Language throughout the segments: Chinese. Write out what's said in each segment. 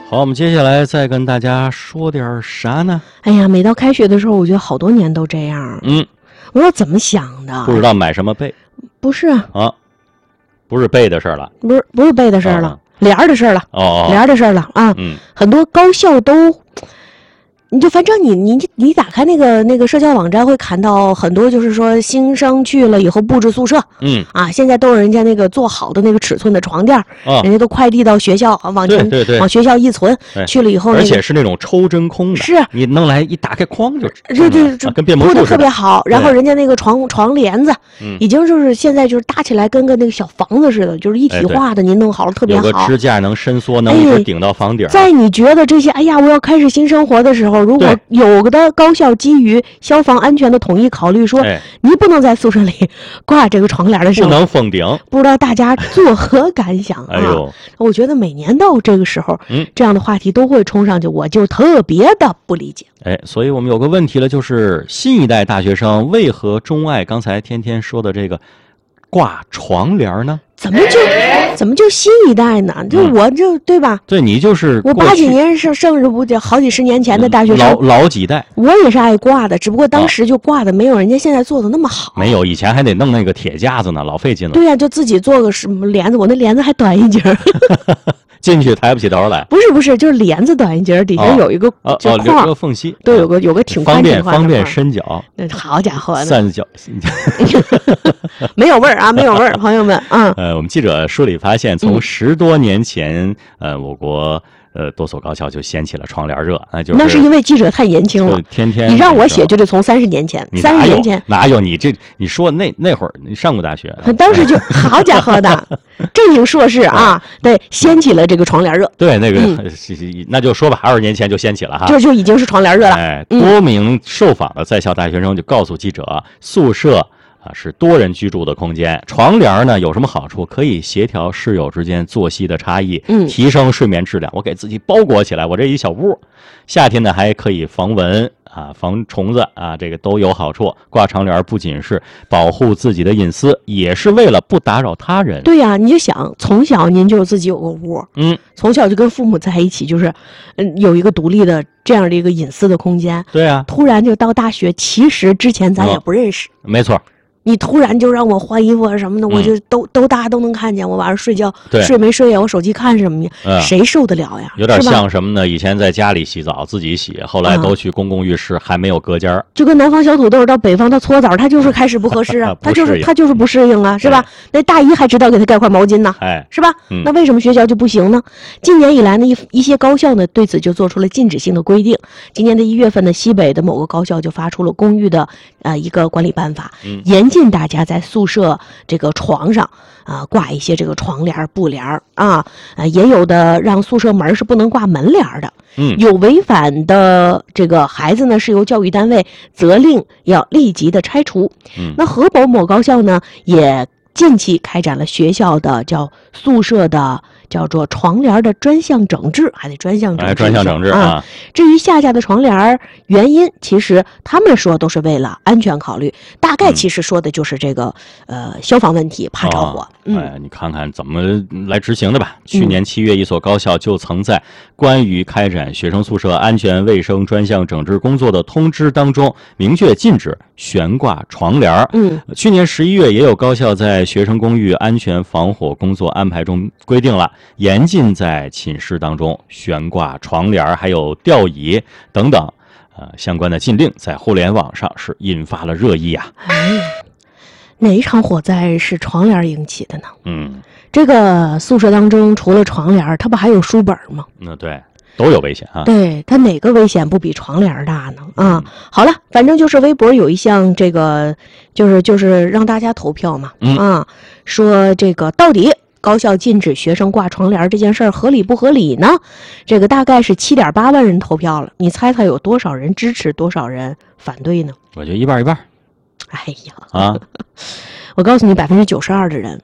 好，我们接下来再跟大家说点啥呢？ 哎呀，每到开学的时候，我觉得好多年都这样。我说怎么想的？ 不知道买什么被？ 不是啊，不是被的事儿了， 不是被的事儿了，帘儿的事儿了。帘儿的事儿了啊。很多高校都。你就反正你打开那个社交网站会看到很多，就是说新生去了以后布置宿舍，现在都是人家那个做好的那个尺寸的床垫，人家都快递到学校，往前往学校一存，去了以后， 而且是那种抽真空的， 是你弄来一打开框就， 对， 跟变魔术似的， 铺的特别好。然后人家那个床帘子，已经就是现在就是搭起来跟个那个小房子似的，就是一体化的，您弄好了特别好， 有个支架能伸缩，能一直顶到房顶。 在你觉得这些哎呀我要开始新生活的时候，如果有的高校基于消防安全的统一考虑说，你不能在宿舍里挂这个床帘的时候， 不能封顶， 不知道大家作何感想啊？我觉得每年到这个时候，这样的话题都会冲上去，我就特别的不理解。 所以我们有个问题了，就是新一代大学生为何钟爱刚才天天说的这个挂床帘呢？ 怎么就新一代呢？就我就对吧？ 对，你就是我80几年生日不就好几十年前的大学生， 老几代， 我也是爱挂的，只不过当时就挂的没有人家现在做的那么好。 没有，以前还得弄那个铁架子呢，老费劲了。 对呀，就自己做个什么帘子，我那帘子还短一截进去抬不起头来。 不是，就是帘子短一截，底下有一个就留个缝隙， 都有个挺宽挺宽的， 方便伸脚。 好家伙， 散脚没有味儿啊，没有味儿，朋友们啊。 我们记者梳理发现，从10多年前，我国多所高校就掀起了床帘热， 那是因为记者太年轻了， 天天你让我写就得从30年前，30年前哪有你说那会儿你上过大学， 当时就好家伙的正经硕士啊，对，掀起了这个床帘热。 对，那个那就说吧，20年前就掀起了哈， 这就已经是床帘热了。 多名受访的在校大学生就告诉记者，宿舍是多人居住的空间，床帘呢有什么好处？可以协调室友之间作息的差异，提升睡眠质量。我给自己包裹起来，我这一小屋，夏天呢还可以防蚊防虫子这个都有好处。挂床帘不仅是保护自己的隐私，也是为了不打扰他人。 对呀，你就想从小您就自己有个屋，从小就跟父母在一起，就是有一个独立的这样的一个隐私的空间。 对啊， 突然就到大学，其实之前咱也不认识。 没错。 你突然就让我换衣服啊什么的，我就都大家都能看见。我晚上睡觉睡没睡呀？我手机看什么呀？谁受得了呀？ 有点像什么呢？以前在家里洗澡自己洗，后来都去公共浴室，还没有隔间， 就跟南方小土豆到北方他搓澡，他就是开始不合适啊，他就是不适应啊，是吧？那大姨还知道给他盖块毛巾呢，是吧？那为什么学校就不行呢？近年以来呢，一些高校呢对此就做出了禁止性的规定。今年的1月份呢，西北的某个高校就发出了公寓的一个管理办法，严禁大家在宿舍这个床上挂一些这个床帘布帘也有的让宿舍门是不能挂门帘的。有违反的这个孩子呢，是由教育单位责令要立即的拆除。那河北某高校呢，也近期开展了学校的叫宿舍的叫做床帘的专项整治，还得专项整治啊。至于下架的床帘原因，其实他们说都是为了安全考虑，大概其实说的就是这个消防问题，怕着火。 你看看怎么来执行的吧。去年7月，一所高校就曾在关于开展学生宿舍安全卫生专项整治工作的通知当中明确禁止悬挂床帘。去年11月，也有高校在学生公寓安全防火工作安排中规定了严禁在寝室当中悬挂床帘，还有吊椅等等，相关的禁令在互联网上是引发了热议啊。 哪一场火灾是床帘引起的呢？这个宿舍当中除了床帘，它不还有书本吗？ 对，都有危险啊。 对，它哪个危险不比床帘大呢？好了，反正就是微博有一项这个，就是让大家投票嘛。说这个到底高校禁止学生挂床帘这件事儿合理不合理呢？这个大概是7.8万人投票了，你猜猜有多少人支持，多少人反对呢？ 我觉得一半一半。 哎呀我告诉你，92%的人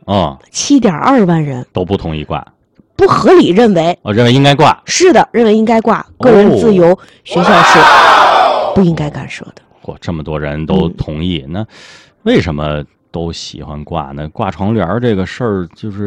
7.2万人都不同意挂， 不合理认为， 我认为应该挂。 是的，认为应该挂，个人自由，学校是不应该干涉的。 这么多人都同意，那为什么都喜欢挂呢？挂床帘这个事儿就是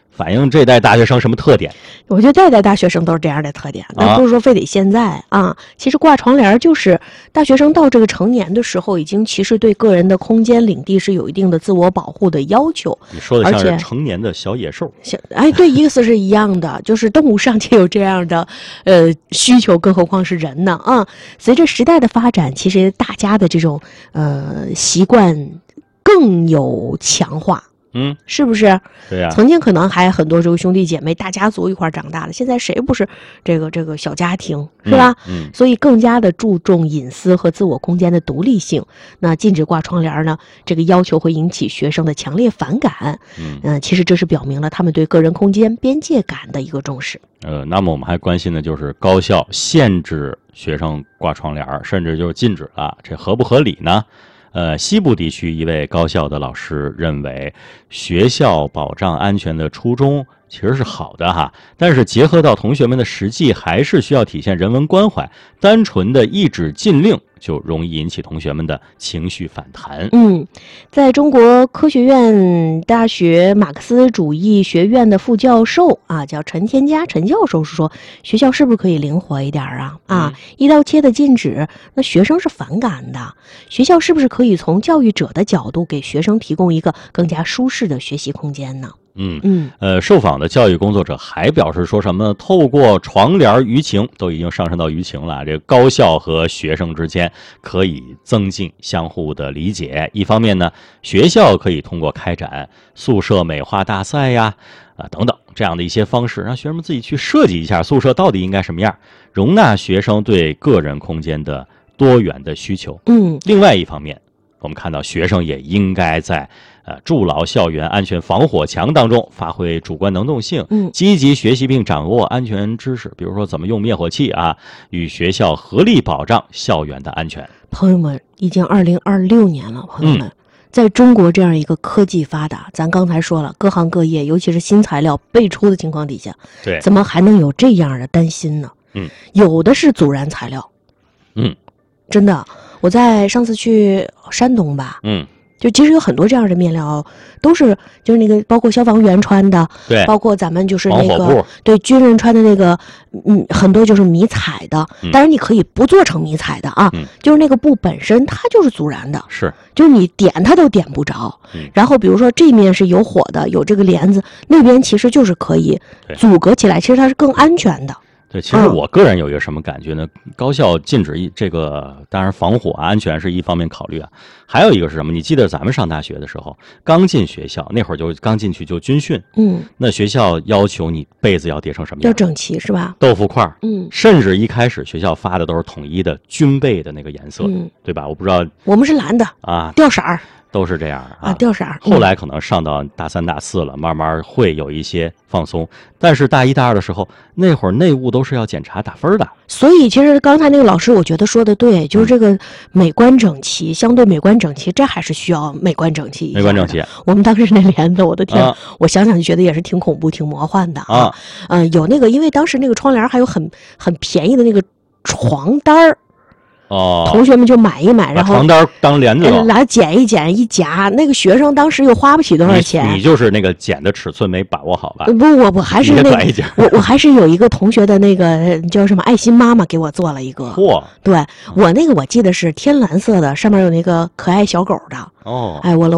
反映这代大学生什么特点？ 我觉得这代大学生都是这样的特点，那不是说非得现在啊。其实挂窗帘就是大学生到这个成年的时候，已经其实对个人的空间领地是有一定的自我保护的要求。 你说的像是成年的小野兽。 哎，对，意思是一样的，就是动物尚且有这样的需求，更何况是人呢啊？随着时代的发展，其实大家的这种习惯更有强化。是不是？ 对呀。 曾经可能还很多这个兄弟姐妹大家族一块长大的，现在谁不是这个小家庭，是吧？所以更加的注重隐私和自我空间的独立性。那禁止挂窗帘呢，这个要求会引起学生的强烈反感。其实这是表明了他们对个人空间边界感的一个重视。 那么我们还关心的就是高校限制学生挂窗帘，甚至就是禁止了，这合不合理呢？西部地区一位高校的老师认为，学校保障安全的初衷其实是好的哈，但是结合到同学们的实际，还是需要体现人文关怀。单纯的一纸禁令就容易引起同学们的情绪反弹。 在中国科学院大学马克思主义学院的副教授啊，叫陈天嘉陈教授是说，学校是不是可以灵活一点啊？一刀切的禁止，那学生是反感的。学校是不是可以从教育者的角度给学生提供一个更加舒适的学习空间呢？受访的教育工作者还表示说什么，透过窗帘舆情，都已经上升到舆情了，这个高校和学生之间可以增进相互的理解。一方面呢，学校可以通过开展宿舍美化大赛呀等等这样的一些方式，让学生们自己去设计一下宿舍到底应该什么样，容纳学生对个人空间的多元的需求。另外一方面，我们看到学生也应该在筑牢校园安全防火墙当中发挥主观能动性，积极学习并掌握安全知识，比如说怎么用灭火器啊，与学校合力保障校园的安全。朋友们，已经2026年了，朋友们，在中国这样一个科技发达，咱刚才说了，各行各业尤其是新材料辈出的情况底下， 对， 怎么还能有这样的担心呢？有的是阻燃材料。真的，我在上次去山东吧，就其实有很多这样的面料，都是就是那个包括消防员穿的， 对， 包括咱们就是那防火布， 对，军人穿的那个，很多就是迷彩的，当然你可以不做成迷彩的啊，就是那个布本身它就是阻燃的， 是， 就是你点它都点不着。然后比如说这面是有火的，有这个帘子，那边其实就是可以阻隔起来，其实它是更安全的。 对，其实我个人有一个什么感觉呢？高校禁止这个，当然防火安全是一方面考虑啊，还有一个是什么？你记得咱们上大学的时候，刚进学校那会儿就刚进去就军训，那学校要求你被子要叠成什么样？ 要整齐是吧？ 豆腐块，甚至一开始学校发的都是统一的军被的那个颜色，对吧？我不知道， 我们是蓝的啊，掉色儿。都是这样啊，掉色儿。 后来可能上到大3、大4了，慢慢会有一些放松。但是大1、大2的时候，那会儿内务都是要检查打分的。 所以其实刚才那个老师，我觉得说的对，就是这个美观整齐，相对美观整齐，这还是需要美观整齐一下。 美观整齐。 我们当时那帘子，我的天，我想想就觉得也是挺恐怖、挺魔幻的啊。有那个，因为当时那个窗帘还有很便宜的那个床单儿。同学们就买一买，然后床单当帘子来剪一剪一夹。那个学生当时又花不起多少钱。 你就是那个剪的尺寸没把握好吧？ 不，我还是我还是有一个同学的那个叫什么爱心妈妈给我做了一个。对，我那个我记得是天蓝色的，上面有那个可爱小狗的。哎，我